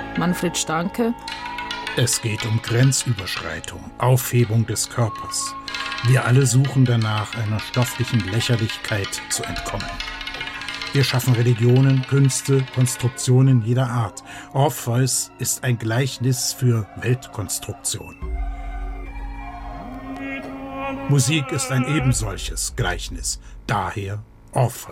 Manfred Stanke. Es geht um Grenzüberschreitung, Aufhebung des Körpers. Wir alle suchen danach, einer stofflichen Lächerlichkeit zu entkommen. Wir schaffen Religionen, Künste, Konstruktionen jeder Art. Orpheus ist ein Gleichnis für Weltkonstruktion. Musik ist ein ebensolches Gleichnis, daher Orpheus.